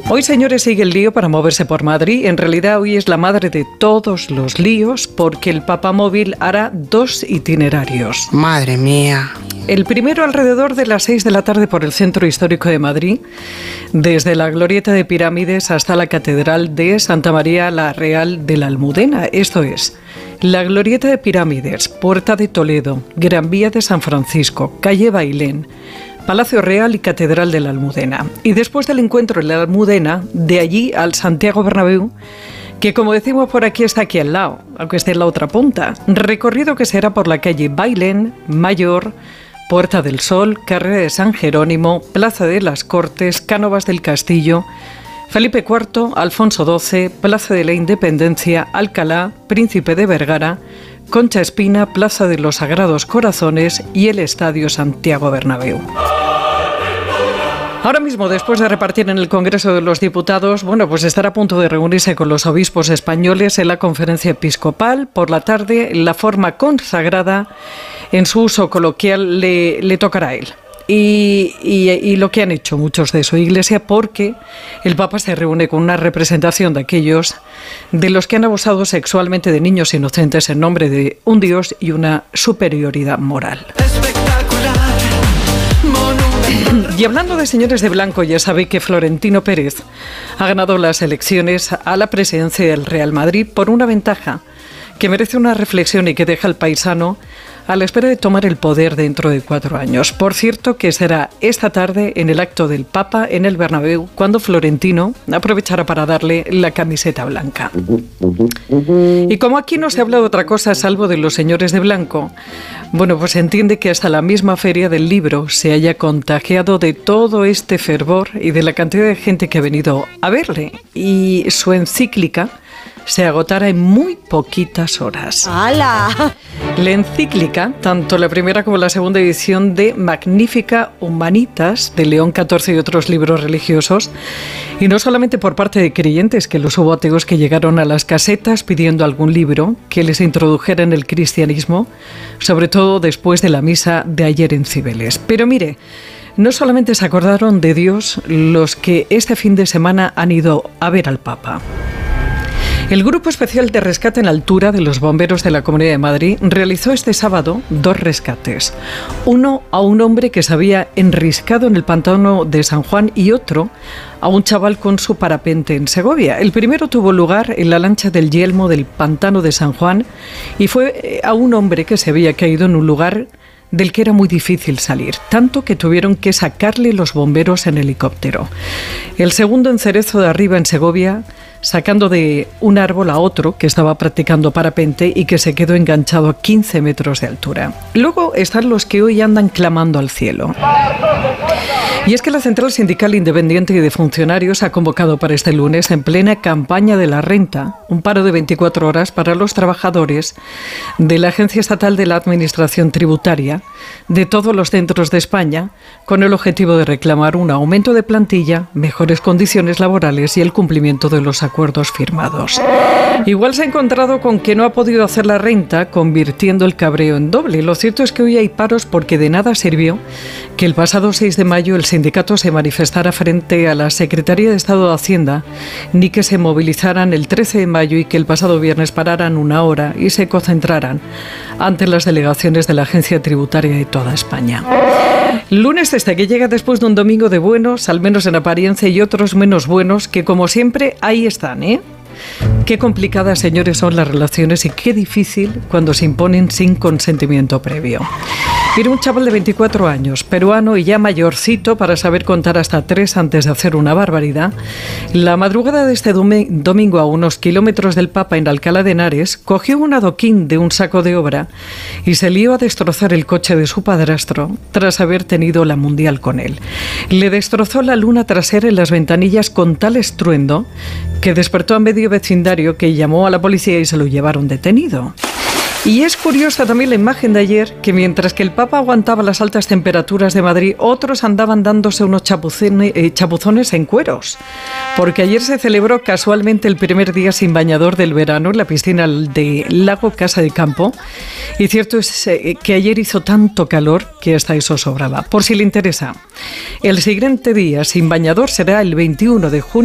Hoy, señores, sigue el lío para moverse por Madrid. En realidad, hoy es la madre de todos los líos porque el Papamóvil hará 2 itinerarios. Madre mía. El primero alrededor de las 6 de la tarde por el Centro Histórico de Madrid, desde la Glorieta de Pirámides hasta la Catedral de Santa María la Real de la Almudena. Esto es, la Glorieta de Pirámides, Puerta de Toledo, Gran Vía de San Francisco, Calle Bailén, Palacio Real y Catedral de la Almudena. Y después del encuentro en la Almudena, de allí al Santiago Bernabéu, que como decimos por aquí está aquí al lado, aunque esté en la otra punta. Recorrido que será por la calle Bailén, Mayor, Puerta del Sol, Carrera de San Jerónimo, Plaza de las Cortes, Cánovas del Castillo, Felipe IV, Alfonso XII, Plaza de la Independencia, Alcalá, Príncipe de Vergara, Concha Espina, Plaza de los Sagrados Corazones y el Estadio Santiago Bernabéu. Ahora mismo, después de repartir en el Congreso de los Diputados, pues estará a punto de reunirse con los obispos españoles en la conferencia episcopal. Por la tarde, la forma consagrada en su uso coloquial le tocará a él. Y lo que han hecho muchos de su iglesia, porque el Papa se reúne con una representación de aquellos de los que han abusado sexualmente de niños inocentes en nombre de un Dios y una superioridad moral. Y hablando de señores de blanco, ya sabe que Florentino Pérez ha ganado las elecciones a la presidencia del Real Madrid por una ventaja que merece una reflexión y que deja al paisano a la espera de tomar el poder dentro de 4 años. Por cierto, que será esta tarde en el acto del Papa en el Bernabéu, cuando Florentino aprovechará para darle la camiseta blanca. Y como aquí no se habla de otra cosa salvo de los señores de blanco, pues se entiende que hasta la misma Feria del Libro se haya contagiado de todo este fervor y de la cantidad de gente que ha venido a verle, y su encíclica se agotara en muy poquitas horas. ¡Hala! La encíclica, tanto la primera como la segunda edición de Magnificat Humanitas, de León XIV y otros libros religiosos, y no solamente por parte de creyentes, que los hubo ateos que llegaron a las casetas pidiendo algún libro que les introdujera en el cristianismo, sobre todo después de la misa de ayer en Cibeles. Pero mire, no solamente se acordaron de Dios los que este fin de semana han ido a ver al Papa. El Grupo Especial de Rescate en Altura de los Bomberos de la Comunidad de Madrid realizó este sábado 2 rescates. Uno a un hombre que se había enriscado en el pantano de San Juan y otro a un chaval con su parapente en Segovia. El primero tuvo lugar en la lancha del Yelmo del pantano de San Juan y fue a un hombre que se había caído en un lugar del que era muy difícil salir, tanto que tuvieron que sacarle los bomberos en helicóptero. El segundo en Cerezo de Arriba, en Segovia, sacando de un árbol a otro que estaba practicando parapente y que se quedó enganchado a 15 metros de altura. Luego están los que hoy andan clamando al cielo. Y es que la Central Sindical Independiente y de Funcionarios ha convocado para este lunes, en plena campaña de la renta, un paro de 24 horas para los trabajadores de la Agencia Estatal de la Administración Tributaria de todos los centros de España, con el objetivo de reclamar un aumento de plantilla, mejores condiciones laborales y el cumplimiento de los acuerdos firmados. Igual se ha encontrado con que no ha podido hacer la renta, convirtiendo el cabreo en doble. Lo cierto es que hoy hay paros porque de nada sirvió que el pasado 6 de mayo el sindicato se manifestara frente a la Secretaría de Estado de Hacienda, ni que se movilizaran el 13 de mayo y que el pasado viernes pararan 1 hora y se concentraran ante las delegaciones de la Agencia Tributaria de toda España. Lunes que llega después de un domingo de buenos, al menos en apariencia, y otros menos buenos, que como siempre ahí están, ¿eh? Qué complicadas, señores, son las relaciones y qué difícil cuando se imponen sin consentimiento previo. Era un chaval de 24 años, peruano y ya mayorcito para saber contar hasta 3 antes de hacer una barbaridad. La madrugada de este domingo, a unos kilómetros del Papa, en Alcalá de Henares, cogió un adoquín de un saco de obra y se lió a destrozar el coche de su padrastro tras haber tenido la mundial con él. Le destrozó la luna trasera en las ventanillas con tal estruendo que despertó a medio vecindario, que llamó a la policía y se lo llevaron detenido. Y es curiosa también la imagen de ayer, que mientras que el Papa aguantaba las altas temperaturas de Madrid, otros andaban dándose unos chapuzones en cueros. Porque ayer se celebró casualmente el primer día sin bañador del verano en la piscina de Lago Casa de Campo. Y cierto es que ayer hizo tanto calor que hasta eso sobraba. Por si le interesa, el siguiente día sin bañador será el 21 de junio.